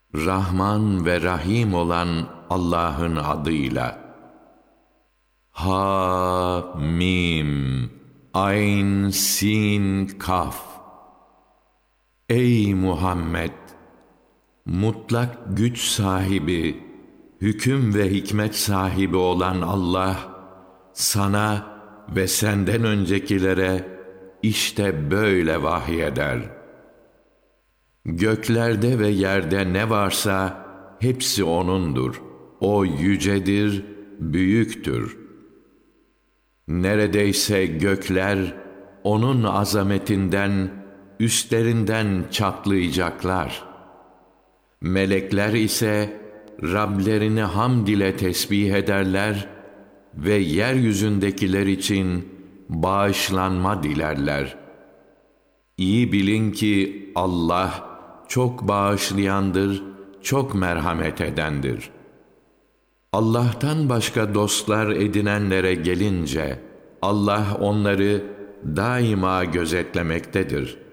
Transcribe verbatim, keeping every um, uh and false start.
Rahman ve Rahim olan Allah'ın adıyla. Ha mim ayn sin kaf. Ey Muhammed! Mutlak güç sahibi, hüküm ve hikmet sahibi olan Allah, sana ve senden öncekilere işte böyle vahyeder. Göklerde ve yerde ne varsa hepsi O'nundur. O yücedir, büyüktür. Neredeyse gökler O'nun azametinden, üstlerinden çatlayacaklar. Melekler ise Rablerini hamd ile tesbih ederler ve yeryüzündekiler için bağışlanma dilerler. İyi bilin ki Allah çok bağışlayandır, çok merhamet edendir. Allah'tan başka dostlar edinenlere gelince, Allah onları daima gözetlemektedir.